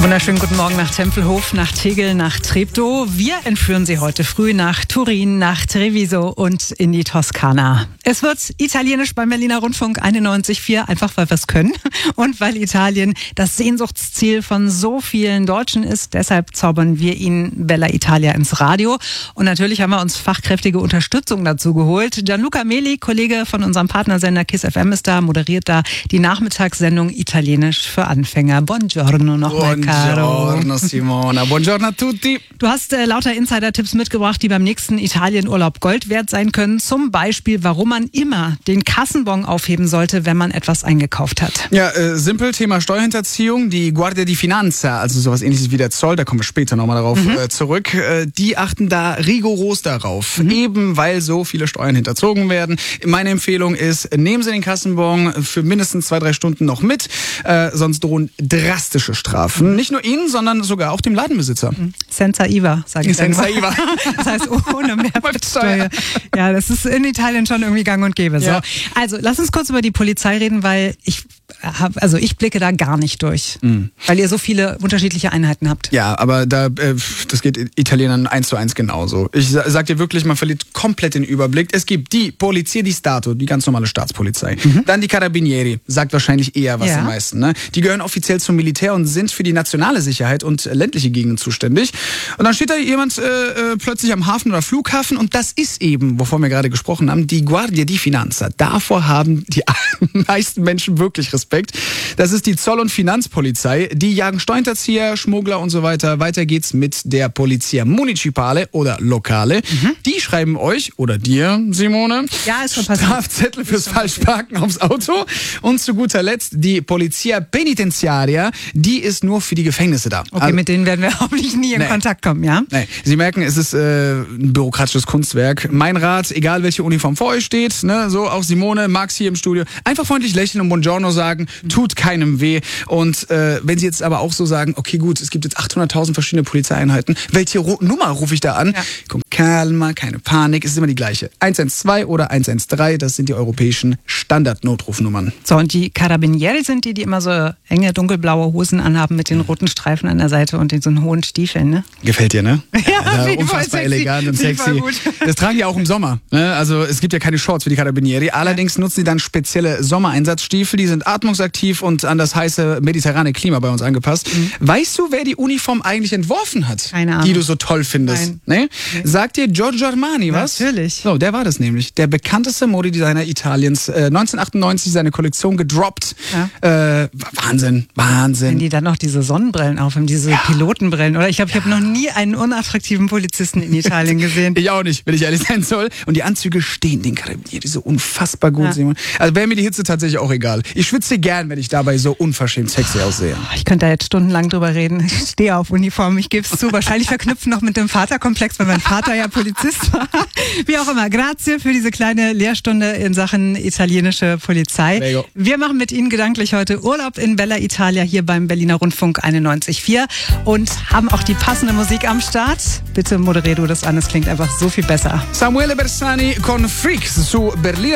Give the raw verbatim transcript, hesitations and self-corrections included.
Wunderschönen guten Morgen nach Tempelhof, nach Tegel, nach Treptow. Wir entführen Sie heute früh nach Turin, nach Treviso und in die Toskana. Es wird italienisch beim Berliner Rundfunk einundneunzig Komma vier, einfach weil wir es können und weil Italien das Sehnsuchtsziel von so vielen Deutschen ist. Deshalb zaubern wir Ihnen Bella Italia ins Radio. Und natürlich haben wir uns fachkräftige Unterstützung dazu geholt. Gianluca Meli, Kollege von unserem Partnersender KISS F M, ist da, moderiert da die Nachmittagssendung Italienisch für Anfänger. Buongiorno nochmal, Caro. Buongiorno Simona, buongiorno a tutti. Du hast äh, lauter Insider-Tipps mitgebracht, die beim nächsten Italienurlaub Gold wert sein können. Zum Beispiel, warum man immer den Kassenbon aufheben sollte, wenn man etwas eingekauft hat. Ja, äh, simpel, Thema Steuerhinterziehung. Die Guardia di Finanza, also sowas ähnliches wie der Zoll, da kommen wir später nochmal darauf mhm. äh, zurück, äh, die achten da rigoros darauf, mhm. eben weil so viele Steuern hinterzogen werden. Meine Empfehlung ist, nehmen Sie den Kassenbon für mindestens zwei, drei Stunden noch mit, äh, sonst drohen drastische Strafen. Nicht nur Ihnen, sondern sogar auch dem Ladenbesitzer. Senza I V A, sage ich. Senza I V A. Das heißt ohne Mehrwertsteuer. Ja, das ist in Italien schon irgendwie gang und gäbe. So. Ja. Also, lass uns kurz über die Polizei reden, weil ich hab, also ich blicke da gar nicht durch, mhm. weil ihr so viele unterschiedliche Einheiten habt. Ja, aber da, äh, das geht Italienern eins zu eins genauso. Ich sag dir wirklich, man verliert komplett den Überblick. Es gibt die Polizia di Stato, die ganz normale Staatspolizei. Mhm. Dann die Carabinieri, sagt wahrscheinlich eher was ja. den meisten. Ne? Die gehören offiziell zum Militär und sind für die nationale Sicherheit und ländliche Gegenden zuständig. Und dann steht da jemand äh, plötzlich am Hafen oder Flughafen und das ist eben, wovon wir gerade gesprochen haben, die Guardia di Finanza. Davor haben die meisten Menschen wirklich Respekt. Das ist die Zoll- und Finanzpolizei. Die jagen Steuerhinterzieher, Schmuggler und so weiter. Weiter geht's mit der Polizia Municipale oder Lokale. Mhm. Die schreiben euch oder dir, Simone, ja, ist schon passiert. Strafzettel fürs Falschparken aufs Auto. Und zu guter Letzt die Polizia Penitenziaria. Die ist nur für die Gefängnisse da. Okay, also, mit denen werden wir hoffentlich nie in nee. Kontakt kommen, ja? Nee. Sie merken, es ist äh, ein bürokratisches Kunstwerk. Mein Rat, egal welche Uniform vor euch steht, ne, so auch Simone, Max hier im Studio, einfach freundlich lächeln und Buongiorno sagen, tut keinem weh. Und äh, wenn Sie jetzt aber auch so sagen, okay gut, es gibt jetzt achthunderttausend verschiedene Polizeieinheiten, welche Ru- Nummer rufe ich da an? Ja. Komm, calma, keine Panik, es ist immer die gleiche. eins eins zwei oder eins eins drei, das sind die europäischen Standardnotrufnummern. So, und die Carabinieri sind die, die immer so enge dunkelblaue Hosen anhaben mit den roten Streifen an der Seite und den so einen hohen Stiefeln, ne? Gefällt dir, ne? Ja, ja unfassbar elegant und sexy. Das tragen die auch im Sommer. Ne? Also es gibt ja keine Shorts für die Carabinieri. Allerdings ja. nutzen die dann spezielle Sommereinsatzstiefel. Die sind atmungsaktiv und an das heiße mediterrane Klima bei uns angepasst. Mhm. Weißt du, wer die Uniform eigentlich entworfen hat? Keine Ahnung. Die du so toll findest? Nee? Nee. Sagt dir Giorgio Armani was? Natürlich. So, der war das nämlich. Der bekannteste Modedesigner Italiens. Äh, neunzehnhundertachtundneunzig seine Kollektion gedroppt. Ja. Äh, Wahnsinn, Wahnsinn. Wenn die dann noch diese Sonnenbrillen aufhaben, diese ja. Pilotenbrillen. Oder ich glaube, ich habe noch nie einen unattraktiven Polizisten in Italien gesehen. Ich auch nicht, wenn ich ehrlich sein soll. Und die Anzüge stehen den Carabinieri so unfassbar gut. Ja. Also wäre mir die Hitze tatsächlich auch egal. Ich schwitze gern, wenn ich dabei so unverschämt sexy aussehe. Ich könnte da jetzt stundenlang drüber reden. Ich stehe auf Uniform, ich gebe es zu. Wahrscheinlich verknüpfen noch mit dem Vaterkomplex, weil mein Vater ja Polizist war. Wie auch immer, grazie für diese kleine Lehrstunde in Sachen italienische Polizei. Lego. Wir machen mit Ihnen gedanklich heute Urlaub in Bella Italia hier beim Berliner Rundfunk einundneunzig Komma vier und haben auch die passende Musik am Start. Bitte moderier du das an, es klingt einfach so viel besser. Samuele Bersani con Freaks su Berliner